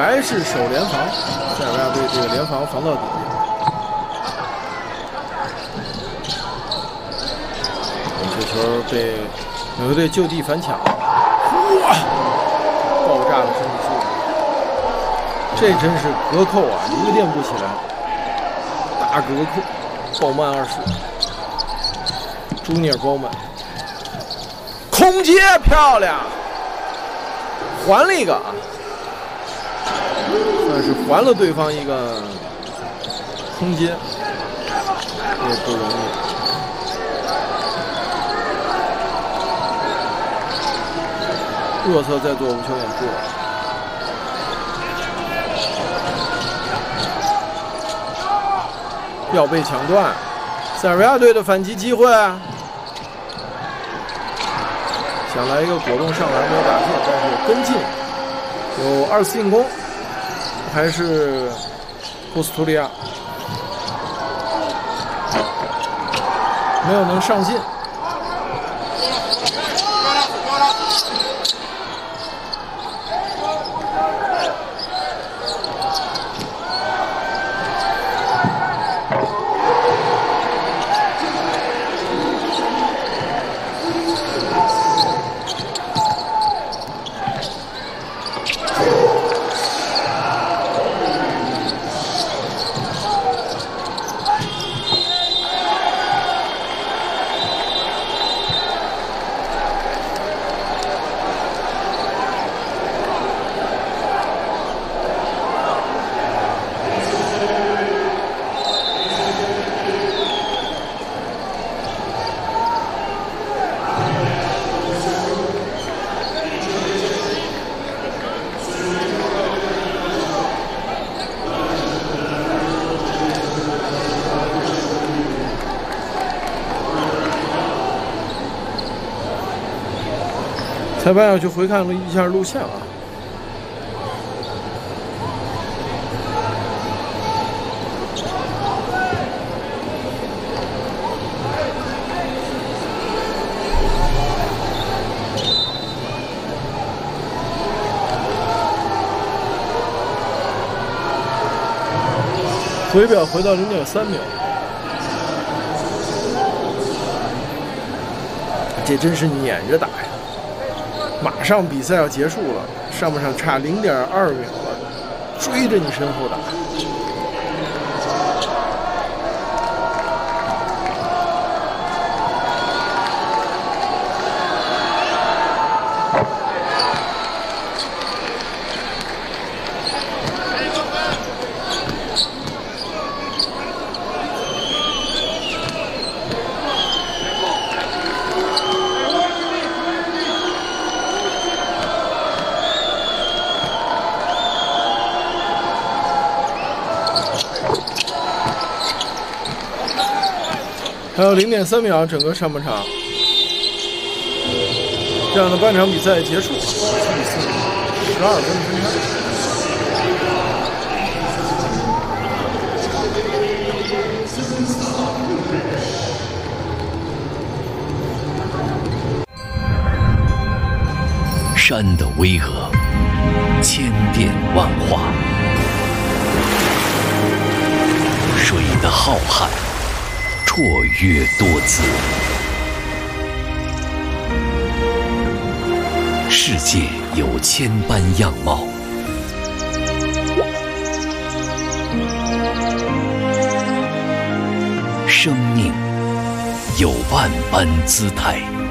还是守联防，塞尔维亚队这个联防防到底。这球被纽约队就地反抢，哇！爆炸的身体素质，这真是隔扣啊，一个垫不起来，大隔扣，鲍曼2世，朱尼尔鲍曼，空接漂亮，还了一个啊，算是还了对方一个空接，也不容易。若瑟在做无球掩护，要被抢断，塞尔维亚队的反击机会，想来一个果冻上篮没有打进，但是跟进，有2次进攻，还是波斯图利亚没有能上进。裁判要去回看了一下录像啊，回表回到0.3秒，这真是撵着打呀！马上比赛要结束了，上半场差0.2秒了，追着你身后打。还有0.3秒，整个上半场，这样的半场比赛结束，12分分开。 山的巍峨，千变万化；水的浩瀚，绰约多姿。世界有千般样貌，生命有万般姿态。